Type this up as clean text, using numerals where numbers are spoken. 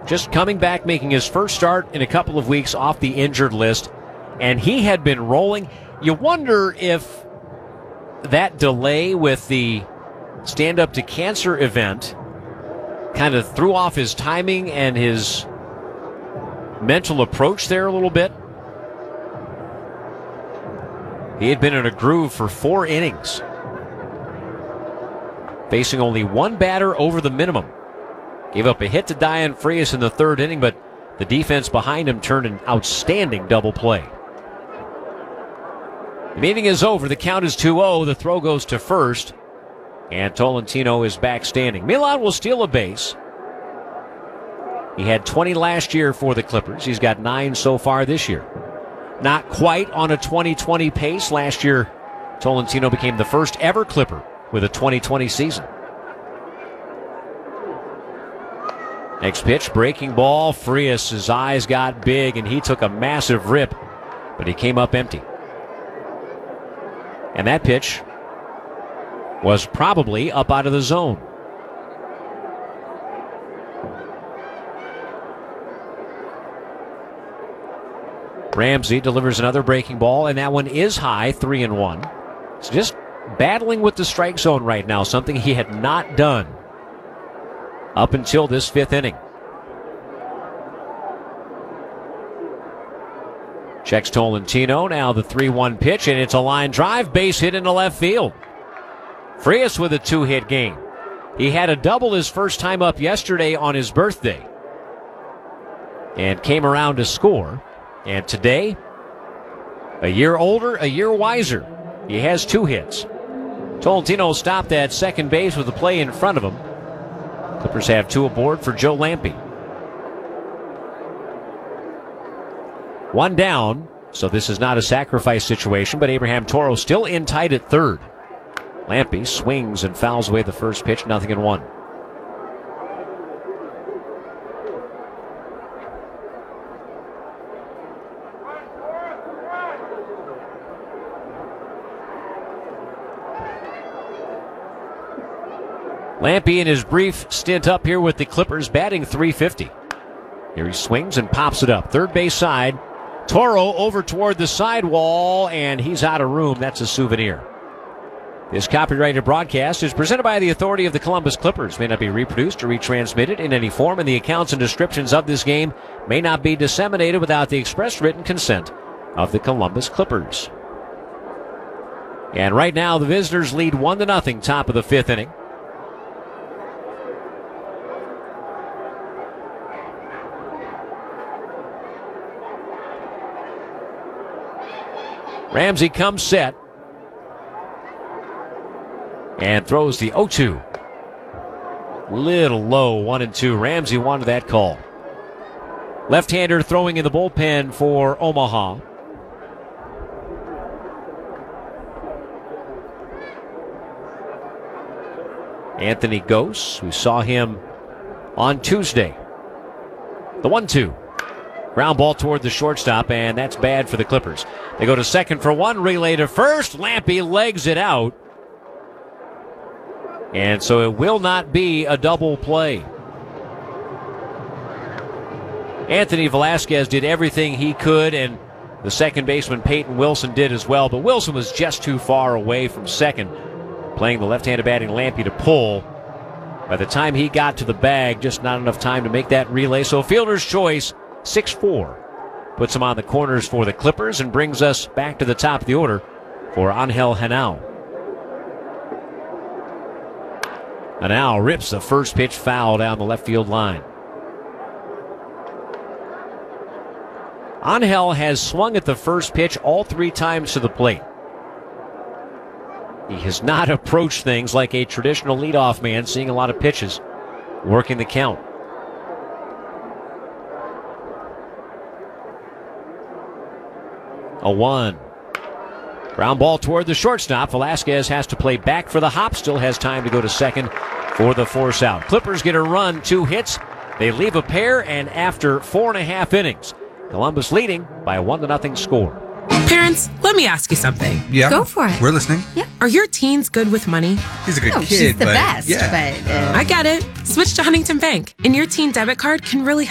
just coming back, making his first start in a couple of weeks off the injured list, and he had been rolling. You wonder if that delay with the Stand Up to Cancer event kind of threw off his timing and his mental approach there a little bit. He had been in a groove for 4 innings, facing only one batter over the minimum. Gave up a hit to Dayan Frias in the 3rd inning, but the defense behind him turned an outstanding double play. The meeting is over. The count is 2-0. The throw goes to first, and Tolentino is back standing. Milan will steal a base. He had 20 last year for the Clippers. He's got 9 so far this year. Not quite on a 2020 pace. Last year, Tolentino became the first ever Clipper with a 2020 season. Next pitch, breaking ball. Frias, his eyes got big, and he took a massive rip, but he came up empty. And that pitch was probably up out of the zone. Ramsey delivers another breaking ball, and that one is high, 3-1. It's just battling with the strike zone right now, something he had not done up until this 5th inning. Checks Tolentino, now the 3-1 pitch, and it's a line drive, base hit into left field. Frias with a 2-hit game. He had a double his first time up yesterday on his birthday and came around to score. And today, a year older, a year wiser, he has 2 hits. Tolentino stopped at second base with a play in front of him. Clippers have 2 aboard for Joe Lampe. 1 down, so this is not a sacrifice situation, but Abraham Toro still in tight at 3rd. Lampe swings and fouls away the first pitch, 0-1. Lampe in his brief stint up here with the Clippers, batting .350. Here he swings and pops it up. Third base side. Toro over toward the sidewall, and he's out of room. That's a souvenir. This copyrighted broadcast is presented by the authority of the Columbus Clippers. May not be reproduced or retransmitted in any form, and the accounts and descriptions of this game may not be disseminated without the express written consent of the Columbus Clippers. And right now, the visitors lead 1-0, top of the 5th inning. Ramsey comes set and throws the 0-2. Little low, 1-2. Ramsey wanted that call. Left-hander throwing in the bullpen for Omaha. Anthony Gose, we saw him on Tuesday. The 1-2. Ground ball toward the shortstop, and that's bad for the Clippers. They go to second for 1, relay to first. Lampe legs it out. And so it will not be a double play. Anthony Velasquez did everything he could, and the second baseman Peyton Wilson did as well, but Wilson was just too far away from second, playing the left-handed batting Lampe to pull. By the time he got to the bag, just not enough time to make that relay. So fielder's choice, 6-4. Puts him on the corners for the Clippers and brings us back to the top of the order for Angel Henao. Henao rips the first pitch foul down the left field line. Angel has swung at the first pitch all 3 times to the plate. He has not approached things like a traditional leadoff man, seeing a lot of pitches, working the count. A 1. Ground ball toward the shortstop. Velasquez has to play back for the hop. Still has time to go to second for the force out. Clippers get a run, 2 hits. They leave a pair, and after 4.5 innings, Columbus leading by a 1-0 score. Parents, let me ask you something. Yeah. Go for it. We're listening. Yeah. Are your teens good with money? He's a good kid, She's the but best. yeah. But I get it. Switch to Huntington Bank, and your teen debit card can really